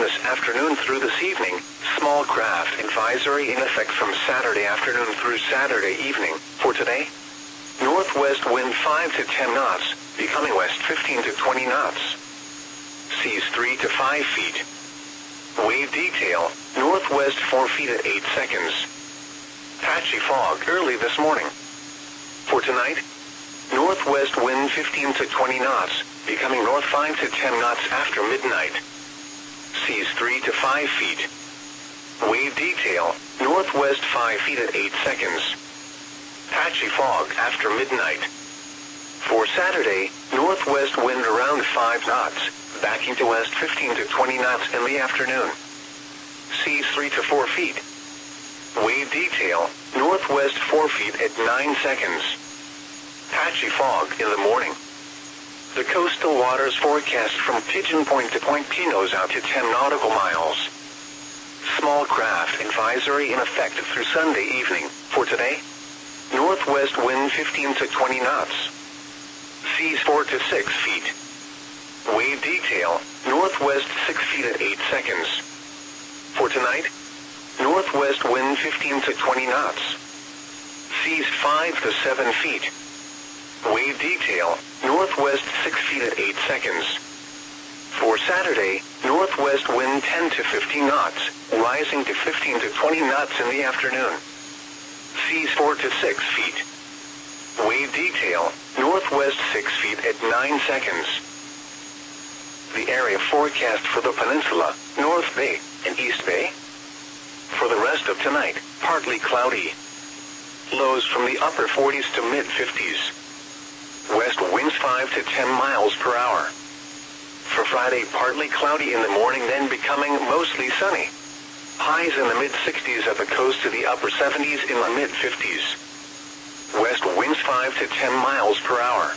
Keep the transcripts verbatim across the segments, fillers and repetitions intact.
this afternoon through this evening. Small craft advisory in effect from Saturday afternoon through Saturday evening. For today, northwest wind five to ten knots, becoming west fifteen to twenty knots. Seas three to five feet. Wave detail, northwest four feet at eight seconds. Patchy fog early this morning. For tonight, northwest wind fifteen to twenty knots, becoming north five to ten knots after midnight. Seas three to five feet. Wave detail, northwest five feet at eight seconds. Patchy fog after midnight. For Saturday, northwest wind around five knots, backing to west fifteen to twenty knots in the afternoon. Seas three to four feet. Wave detail, northwest four feet at nine seconds. Patchy fog in the morning. The coastal waters forecast from Pigeon Point to Point Pinos out to ten nautical miles. Small craft advisory in effect through Sunday evening. For today, northwest wind fifteen to twenty knots. Seas four to six feet. Wave detail, northwest six feet at eight seconds. For tonight, northwest wind fifteen to twenty knots. Seas five to seven feet. Wave detail, northwest six feet at eight seconds. For Saturday, northwest wind ten to fifteen knots, rising to fifteen to twenty knots in the afternoon. Seas four to six feet. Wave detail, northwest six feet at nine seconds. The area forecast for the peninsula, North Bay and East Bay. For the rest of tonight, partly cloudy. Lows from the upper forties to mid fifties. West winds five to ten miles per hour. For Friday, partly cloudy in the morning, then becoming mostly sunny. Highs in the mid sixties at the coast to the upper seventies in the mid fifties. West winds five to ten miles per hour.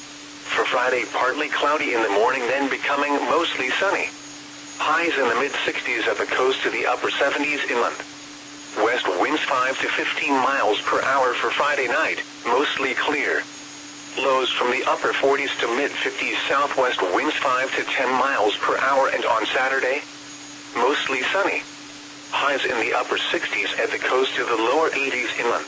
For Friday, partly cloudy in the morning, then becoming mostly sunny. Highs in the mid sixties at the coast to the upper seventies inland. West winds five to fifteen miles per hour for Friday night, mostly clear. Lows from the upper forties to mid fifties. Southwest winds five to ten miles per hour, and on Saturday, mostly sunny. Highs in the upper sixties at the coast to the lower eighties inland.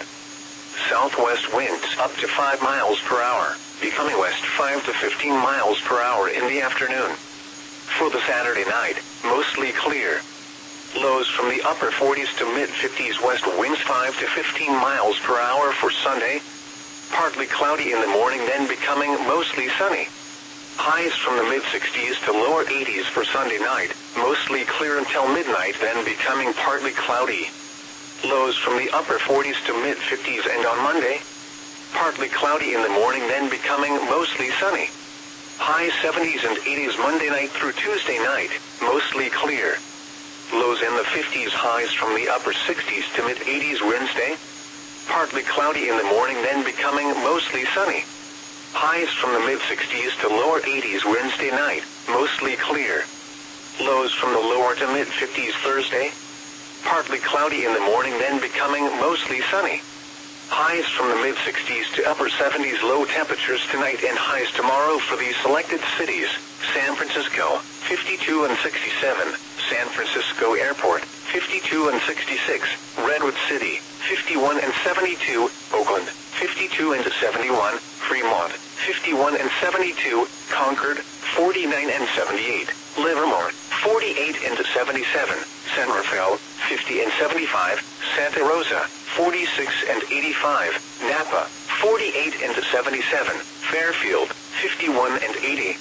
Southwest winds up to five miles per hour, becoming west five to fifteen miles per hour in the afternoon. For the Saturday night, mostly clear. Lows from the upper forties to mid fifties. West winds five to fifteen miles per hour for Sunday. Partly cloudy in the morning, then becoming mostly sunny. Highs from the mid sixties to lower eighties for Sunday night, mostly clear until midnight, then becoming partly cloudy. Lows from the upper forties to mid fifties, and on Monday, partly cloudy in the morning, then becoming mostly sunny. Highs seventies and eighties Monday night through Tuesday night, mostly clear. Lows in the fifties. Highs from the upper sixties to mid eighties Wednesday. Partly cloudy in the morning, then becoming mostly sunny. Highs from the mid sixties to lower eighties Wednesday night, mostly clear. Lows from the lower to mid fifties Thursday. Partly cloudy in the morning, then becoming mostly sunny. Highs from the mid sixties to upper seventies. Low temperatures tonight and highs tomorrow for these selected cities: San Francisco, fifty-two and sixty-seven, San Francisco Airport, fifty-two and sixty-six, Redwood City, fifty-one and seventy-two, Oakland, fifty-two and seventy-one, Fremont, fifty-one and seventy-two, Concord, forty-nine and seventy-eight, Livermore, forty-eight and seventy-seven, San Rafael, fifty and seventy-five, Santa Rosa, forty-six and eighty-five, Napa, forty-eight and seventy-seven, Fairfield, fifty-one and eighty.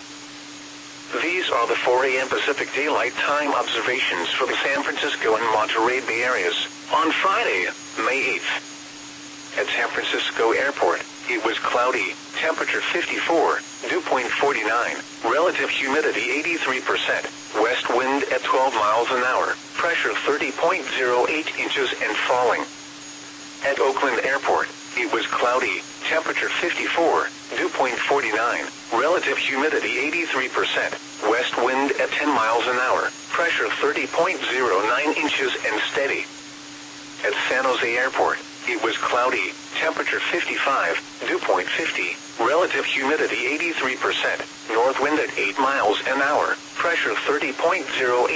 These are the four a m Pacific Daylight Time observations for the San Francisco and Monterey Bay areas on Friday, May eighth. At San Francisco Airport, it was cloudy, temperature fifty-four, dew point forty-nine, relative humidity eighty-three percent, west wind at twelve miles an hour, pressure thirty point zero eight inches and falling. At Oakland Airport, it was cloudy, temperature fifty-four, dew point forty-nine, relative humidity eighty-three percent, west wind at ten miles an hour, pressure thirty point zero nine inches and steady. At San Jose Airport, it was cloudy, temperature fifty-five, dew point fifty, relative humidity eighty-three percent, north wind at eight miles an hour, pressure thirty point zero eight